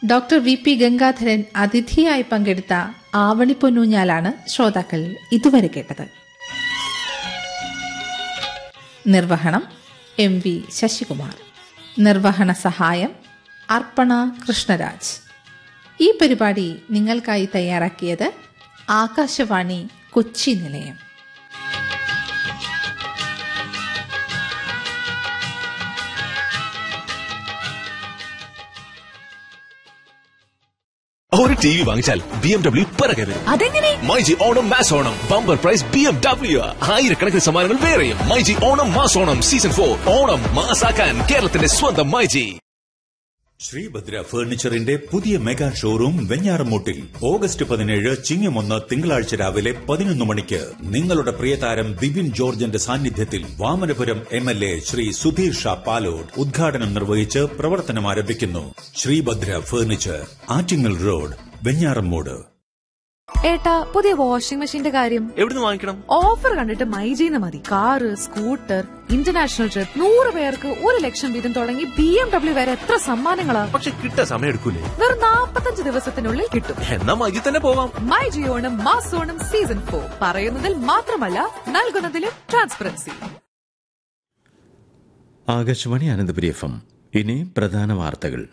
Doctor V P Gangadharan അതിഥിയായി പങ്കെടുത്ത ആവണി പൊന്നൂഞ്ഞാലാണ് ശ്രോതാക്കൾ ഇതുവരെ കേട്ടത്. നിർവഹണം എം വി ശശികുമാർ. നിർവഹണ സഹായം അർപ്പണ കൃഷ്ണരാജ്. ഈ പരിപാടി നിങ്ങൾക്കായി തയ്യാറാക്കിയത് ആകാശവാണി കൊച്ചി നിലയം. ഒരു ടി വി വാങ്ങിച്ചാൽ BMW പിറകെ വരും. അതെങ്ങനെ? MyG Onam mass Onam bumper prize BMW. ആയിരക്കണക്കിന് സമ്മാനങ്ങൾ വേറെയും. മൈജി ഓണം മാസ് ഓണം സീസൺ 4 ഓണം മാസാക്കാൻ കേരളത്തിന്റെ സ്വന്തം മൈജി. ശ്രീഭദ്ര ഫർണിച്ചറിന്റെ പുതിയ മെഗാ ഷോറൂം വെഞ്ഞാറമൂട്ടിൽ ഓഗസ്റ്റ് 17 ചിങ്ങം 1 തിങ്കളാഴ്ച രാവിലെ 11 മണിക്ക് നിങ്ങളുടെ പ്രിയതാരം ബിബിൻ ജോർജിന്റെ സാന്നിധ്യത്തിൽ വാമനപുരം MLA ശ്രീ സുധീർ ഷാ പാലോട് ഉദ്ഘാടനം നിർവഹിച്ച് പ്രവർത്തനം ആരംഭിക്കുന്നു. Sreebhadra furniture, Attingal road, Venjaramoodu. ഏട്ടാ, പുതിയ വാഷിംഗ് മെഷീന്റെ കാര്യം എവിടുന്ന് വാങ്ങിക്കണം? ഓഫർ കണ്ടിട്ട് മൈജിന്ന് മതി. കാറ്, സ്കൂട്ടർ, ഇന്റർനാഷണൽ ട്രിപ്പ്, 100 പേർക്ക് 1 ലക്ഷം വീതം തുടങ്ങി BMW വരെ എത്ര സമ്മാനങ്ങളാ. പക്ഷെ കിട്ടാൻ സമയം എടുക്കൂലേ? വെറും 45 ദിവസത്തിനുള്ളിൽ കിട്ടും. എന്നാ മൈജി തന്നെ പോവാം. മൈജി ഓണം മാസ് ഓണം സീസൺ 4 പറയുന്നതിൽ മാത്രമല്ല നൽകുന്നതിലും ട്രാൻസ്പെറൻസി. ആകാശവാണി അനന്തപുരി FM. ഇനി പ്രധാന വാർത്തകൾ.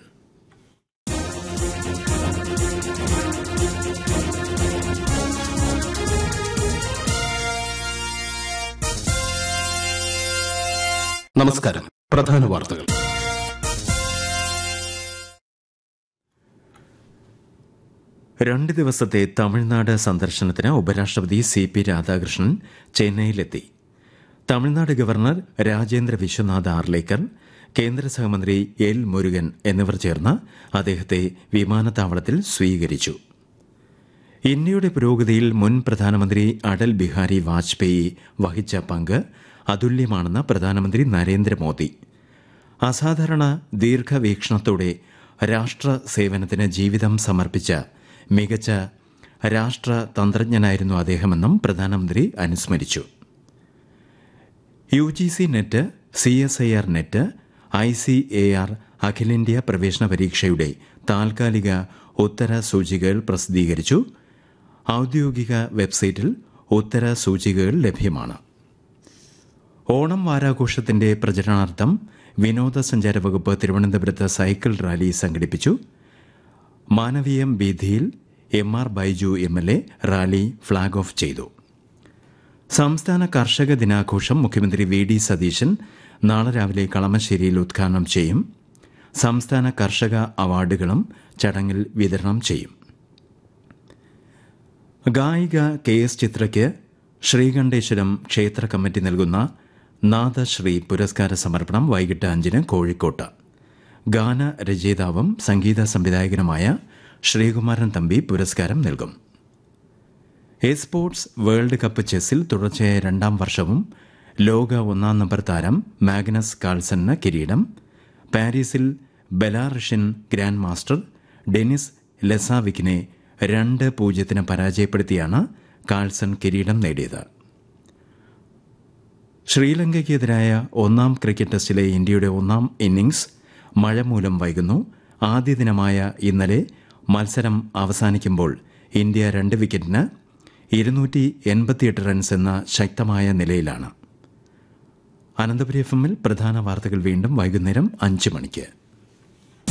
നമസ്കാരം. പ്രധാന വാർത്തകൾ. രണ്ട് ദിവസത്തെ തമിഴ്നാട് സന്ദർശനത്തിന് ഉപരാഷ്ട്രപതി CP രാധാകൃഷ്ണൻ ചെന്നൈയിലെത്തി. തമിഴ്നാട് ഗവർണർ രാജേന്ദ്ര വിശ്വനാഥ് ആർലേക്കർ, കേന്ദ്ര സഹമന്ത്രി എൽ മുരുകൻ എന്നിവർ ചേർന്ന് അദ്ദേഹത്തെ വിമാനത്താവളത്തിൽ സ്വീകരിച്ചു. ഇന്ത്യയുടെ പുരോഗതിയിൽ മുൻ പ്രധാനമന്ത്രി അടൽ ബിഹാരി വാജ്പേയി വഹിച്ച പങ്ക് അതുല്യമാണെന്ന് പ്രധാനമന്ത്രി നരേന്ദ്രമോദി. അസാധാരണ ദീർഘവീക്ഷണത്തോടെ രാഷ്ട്ര സേവനത്തിന് ജീവിതം സമർപ്പിച്ച മികച്ച രാഷ്ട്രതന്ത്രജ്ഞനായിരുന്നു അദ്ദേഹമെന്നും പ്രധാനമന്ത്രി അനുസ്മരിച്ചു. UGC net, CSIR net, ICAR അഖിലേന്ത്യാ പ്രവേശന പരീക്ഷയുടെ താൽക്കാലിക ഉത്തര സൂചികകൾ പ്രസിദ്ധീകരിച്ചു. ഔദ്യോഗിക വെബ്സൈറ്റിൽ ഉത്തര സൂചികകൾ ലഭ്യമാണ്. ഓണം വാരാഘോഷത്തിന്റെ പ്രചരണാർത്ഥം വിനോദസഞ്ചാര വകുപ്പ് തിരുവനന്തപുരത്ത് സൈക്കിൾ റാലി സംഘടിപ്പിച്ചു. Manaveeyam വീഥിയിൽ MR Baiju MLA rally flag off ചെയ്തു. സംസ്ഥാന കർഷക ദിനാഘോഷം മുഖ്യമന്ത്രി VD സതീശൻ നാളെ രാവിലെ കളമശ്ശേരിയിൽ ഉദ്ഘാടനം ചെയ്യും. സംസ്ഥാന കർഷക അവാർഡുകളും ചടങ്ങിൽ വിതരണം ചെയ്യും. ഗായിക KS ചിത്രയ്ക്ക് ശ്രീകണ്ഠേശ്വരം ക്ഷേത്ര കമ്മിറ്റി നൽകുന്ന നാദശ്രീ പുരസ്കാര സമർപ്പണം വൈകിട്ട് 5-ന് കോഴിക്കോട്ട്. ഗാനരചയിതാവും സംഗീത സംവിധായകനുമായ ശ്രീകുമാരൻ തമ്പി പുരസ്കാരം നൽകും. എസ്പോർട്സ് വേൾഡ് കപ്പ് ചെസ്സിൽ തുടർച്ചയായ 2ാം വർഷവും ലോക 1-ാം നമ്പർ താരം മാഗ്നസ് കാൾസണിന് കിരീടം. പാരീസിൽ ബെലാറഷ്യൻ ഗ്രാൻഡ് മാസ്റ്റർ ഡെനിസ് ലെസാവിക്കിനെ 2-0 പരാജയപ്പെടുത്തിയാണ് കാൾസൺ കിരീടം നേടിയത്. ശ്രീലങ്കയ്ക്കെതിരായ 1-ാം ക്രിക്കറ്റ് ടെസ്റ്റിലെ ഇന്ത്യയുടെ 1-ാം ഇന്നിംഗ്സ് മഴ മൂലം വൈകുന്നു. ആദ്യ ദിനമായ ഇന്നലെ മത്സരം അവസാനിക്കുമ്പോൾ ഇന്ത്യ 2 വിക്കറ്റിന് 288 റൺസ് എന്ന ശക്തമായ നിലയിലാണ്. അനന്തപുരി FM-ൽ പ്രധാന വാർത്തകൾ വീണ്ടും വൈകുന്നേരം 5 മണിക്ക്.